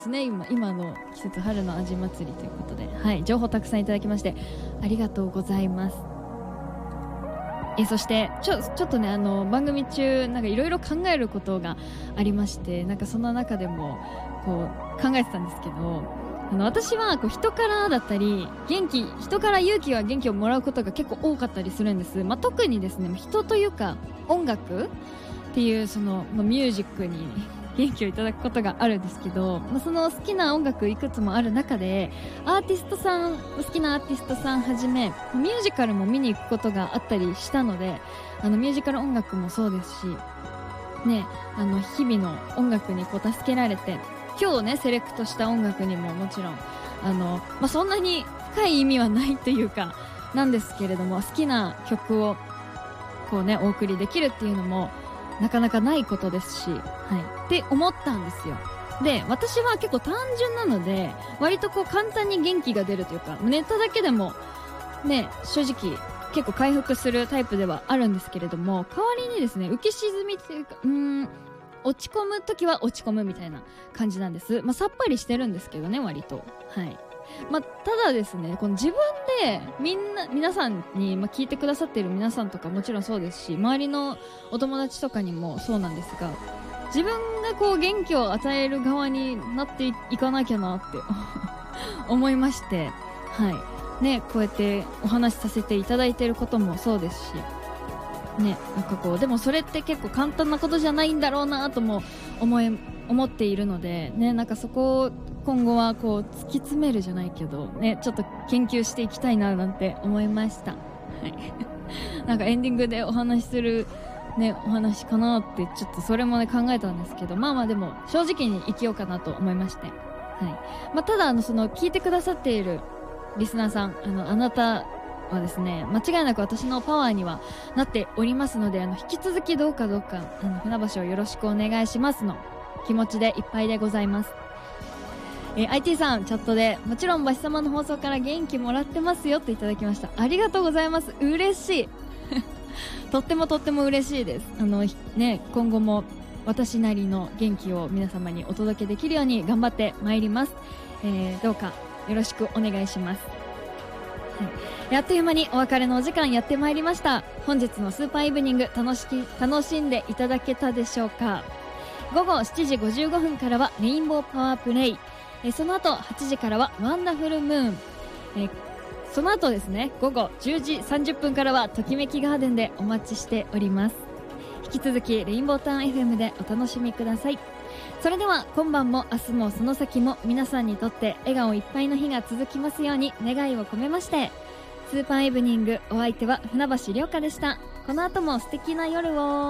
ですね。今の季節、春の味祭りということで、はい、情報たくさんいただきましてありがとうございます。そしてちょっとね、番組中なんかいろいろ考えることがありまして、なんかその中でもこう考えてたんですけど、私はこう人からだったり人から勇気や元気をもらうことが結構多かったりするんです。特にですね、人というか音楽っていうその、ミュージックに元気をいただくことがあるんですけど、その好きな音楽いくつもある中で好きなアーティストさんはじめミュージカルも見に行くことがあったりしたので、ミュージカル音楽もそうですしね、日々の音楽にこう助けられて、今日ねセレクトした音楽にももちろんそんなに深い意味はないというかなんですけれども、好きな曲をこうねお送りできるっていうのもなかなかないことですし、はい、って思ったんですよ。で、私は結構単純なので割とこう簡単に元気が出るというか、ネタだけでもね正直結構回復するタイプではあるんですけれども、代わりにですね浮き沈みというか落ち込む時は落ち込むみたいな感じなんです。さっぱりしてるんですけどね、割と。はい。ただですね、この自分で皆さんに、聞いてくださっている皆さんとかもちろんそうですし、周りのお友達とかにもそうなんですが、自分がこう元気を与える側になっていかなきゃなって思いまして、はいね、こうやってお話しさせていただいていることもそうですしね、なんかこうでもそれって結構簡単なことじゃないんだろうなとも思っているのでね、なんかそこを今後はこう突き詰めるじゃないけどね、ちょっと研究していきたいななんて思いました。はい。なんかエンディングでお話しするねお話かなってちょっとそれもね考えたんですけど、でも正直に生きようかなと思いまして、はい。ただその聞いてくださっているリスナーさん、あなたはですね、間違いなく私のパワーにはなっておりますので、引き続きどうか船橋をよろしくお願いしますの気持ちでいっぱいでございます。IT さんチャットでもちろんバシ様の放送から元気もらってますよっていただきました。ありがとうございます。嬉しいとっても嬉しいです。今後も私なりの元気を皆様にお届けできるように頑張ってまいります。どうかよろしくお願いします。あっという間にお別れのお時間やってまいりました。本日のスーパーイブニング楽しんでいただけたでしょうか。午後7時55分からはレインボーパワープレイ、その後8時からはワンダフルムーン、その後ですね午後10時30分からはときめきガーデンでお待ちしております。引き続きレインボーターン FM でお楽しみください。それでは今晩も明日もその先も皆さんにとって笑顔いっぱいの日が続きますように願いを込めまして、スーパーイブニングお相手は船橋涼香でした。この後も素敵な夜を。